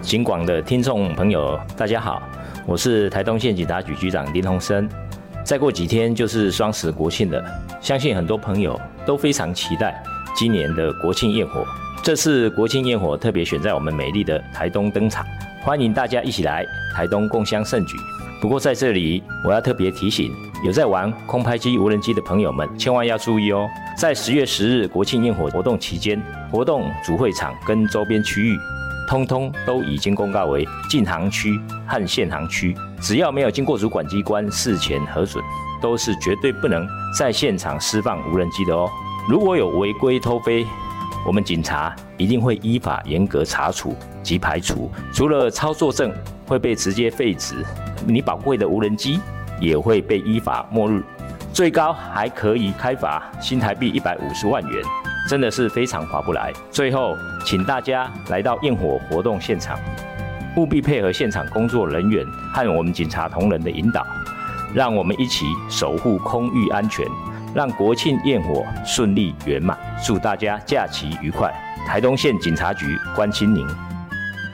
警广的听众朋友，大家好，我是台东县警察局局长林鸿生。再过几天就是双十国庆了，相信很多朋友都非常期待今年的国庆焰火。这次国庆焰火特别选在我们美丽的台东登场，欢迎大家一起来台东共襄盛举。不过在这里，我要特别提醒有在玩空拍机、无人机的朋友们，千万要注意哦。在10月10日国庆焰火活动期间，活动主会场跟周边区域通通都已经公告为禁航区和限航区，只要没有经过主管机关事前核准，都是绝对不能在现场释放无人机的哦。如果有违规偷飞，我们警察一定会依法严格查处及排除，除了操作证会被直接废止，你宝贵的无人机也会被依法没入，最高还可以开罚新台币150万元，真的是非常划不来。最后，请大家来到焰火活动现场，务必配合现场工作人员和我们警察同仁的引导，让我们一起守护空域安全，让国庆焰火顺利圆满。祝大家假期愉快！台东县警察局关心您。